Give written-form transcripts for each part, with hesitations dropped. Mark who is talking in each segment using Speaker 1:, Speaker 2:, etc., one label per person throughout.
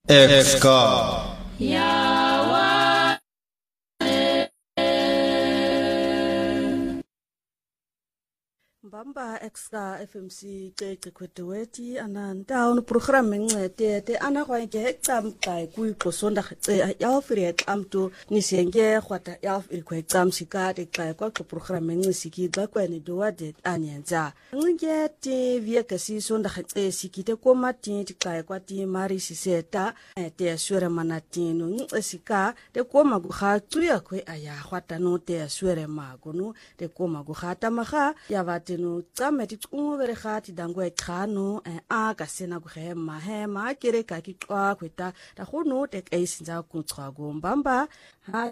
Speaker 1: Exka.
Speaker 2: Yawa.
Speaker 3: Mbamba Exka FMC cece kweteweti ananta un programme ngcete te ana kwa ke exam kai ku iqosonda ce yawfire examto nisenge khwata yawfire ku exam sikade kai kwa programme ngcisiki ba kwene do wade anyenza ngingeti viekasi sonda ce sikite komati kai kwa ti mari siseta te swere manatino ngisika te koma go ga tuya kwe aya khwata no te swere magunu te koma go gata maga ya vate no tsame ti tsungwere ga ti dangwe khano a ka sena go hema kere ka ki twa kweta ta go no te ka isinza ku tswa go mbamba ha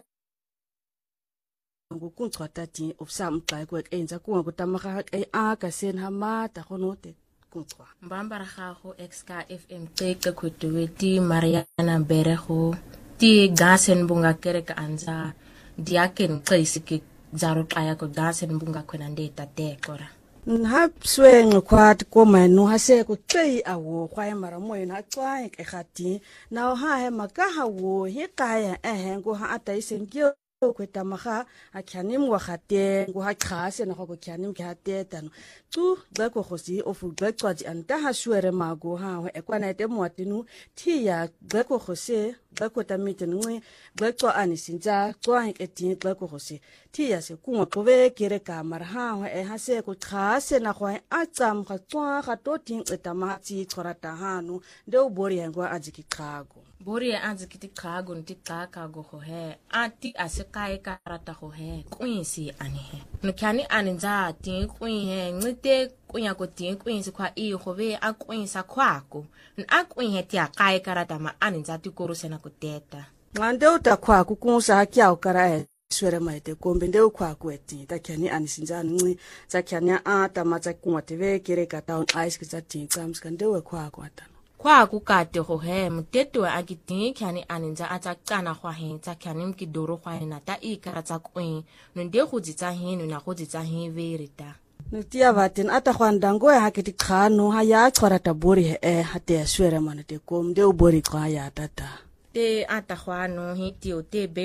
Speaker 3: go ku tswa ta ti of sam ka go enza ku go tamaga a ka sena ma ta go no te ku tswa
Speaker 2: Mbamba ra gago Exka FM cece kweteweti Mariana Berego ti gasen bunga kereka anza diaken cesiki zaro kaya ko gasen bunga kwenande tatekora
Speaker 3: ha sweng kwat ko manu ha se ko tsei awo kwa mara moyo na tswa ke khati na ha he maka ha wo he kaya go ha ata isengyo kweta maga a kyanim wa khate go ha khase na go kyanim ke hate tano tu ba ko khosi ofu ba tswadi anta ha swere mago ha e kwana te mwatinu thi ya ba ko khose ba ko tamite nwe ba tswa ani sinza tswa ke ti ba ko khose thi ya se kungo tobe kere ka mar ha ha se ko khase na go a tsam ga tswa ga to ting eta ma tsi tsorata hanu de o bori ngo ajiki khago
Speaker 2: bori azikiti khago nti kaka go ho he ati asekai karata ho he kwinsi ani he no kyani aninza ti kwin he ngite kunya ko ti kwinsi kwa I go be a kwinsa kwako a kwin he ti akai karata ma aninza ti korusena kuteta
Speaker 3: ngande uta kwako kunsa kya ukara swere maite kombe nde kwako eti ta kyani anisinza nci za kyani a ta matsa kunwateve kere ka town ice ka ti exams kan de kwako ata
Speaker 2: kwa kukate go he mteto a kitin kyani aninza ata kana gwa he tsa kyani mkidoro gwa na ta ikara tsa kwin no nde go ditsa heno na go ditsa he verita
Speaker 3: Nutia vatin ata kwandango ya kiti khano ha ya chwara ta bori hate ya swere manate kom de bori kwa ya tata
Speaker 2: te ata gwa no hiti o te